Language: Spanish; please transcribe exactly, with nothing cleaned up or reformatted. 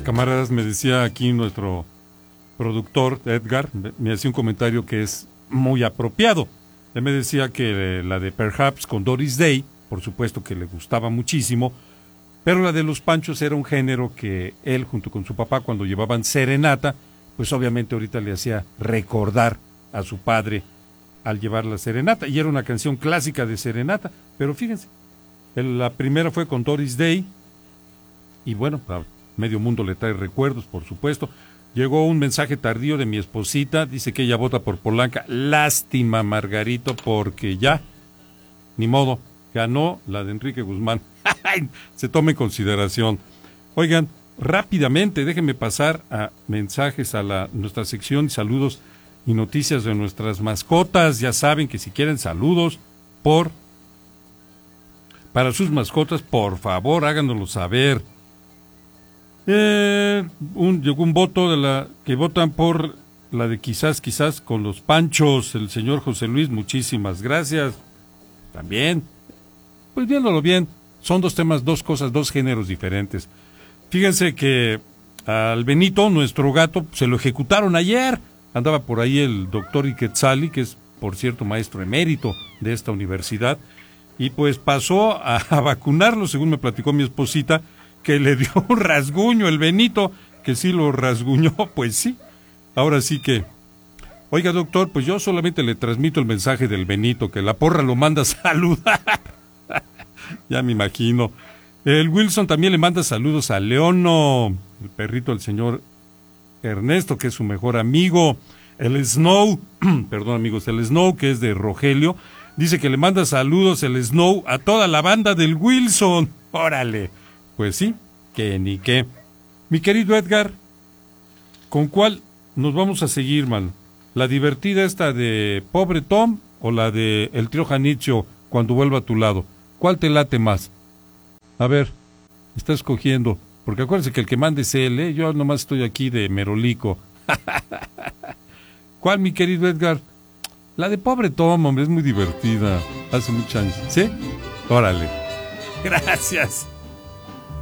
camaradas, me decía aquí nuestro productor, Edgar, me hacía un comentario que es muy apropiado. Él me decía que la de Perhaps con Doris Day, por supuesto que le gustaba muchísimo, pero la de Los Panchos era un género que él, junto con su papá, cuando llevaban serenata, pues obviamente ahorita le hacía recordar a su padre al llevar la serenata, y era una canción clásica de serenata, pero fíjense, el, la primera fue con Doris Day, y bueno, a medio mundo le trae recuerdos, por supuesto. Llegó un mensaje tardío de mi esposita, dice que ella vota por Polanca. Lástima, Margarito, porque ya, ni modo, ganó la de Enrique Guzmán. Se tome en consideración. Oigan, rápidamente, déjenme pasar a mensajes a la, nuestra sección, saludos y noticias de nuestras mascotas. Ya saben que si quieren saludos por para sus mascotas, por favor, háganoslo saber. Eh, un, llegó un voto de la que votan por la de quizás, quizás con Los Panchos, el señor José Luis, muchísimas gracias. También, pues viéndolo bien, son dos temas, dos cosas, dos géneros diferentes. Fíjense que al Benito, nuestro gato, se lo ejecutaron ayer. Andaba por ahí el doctor Iquetzali, que es, por cierto, maestro emérito de esta universidad, y pues pasó a, a vacunarlo, según me platicó mi esposita, que le dio un rasguño el Benito, que sí lo rasguñó, pues sí. Ahora sí que, oiga doctor, pues yo solamente le transmito el mensaje del Benito, que la porra lo manda a saludar. Ya me imagino. El Wilson también le manda saludos a Leono, el perrito del señor Ernesto, que es su mejor amigo. El Snow, perdón amigos, el Snow, que es de Rogelio, dice que le manda saludos el Snow a toda la banda del Wilson. Órale. Pues sí, que ni qué. Mi querido Edgar, ¿con cuál nos vamos a seguir, man? ¿La divertida esta de Pobre Tom o la de El Trío Janitzio, Cuando vuelva a tu lado? ¿Cuál te late más? A ver, está escogiendo, porque acuérdense que el que mande es él, ¿eh? Yo nomás estoy aquí de merolico. ¿Cuál, mi querido Edgar? La de Pobre Tom, hombre, es muy divertida. Hace muchos años. ¿Sí? Órale. Gracias.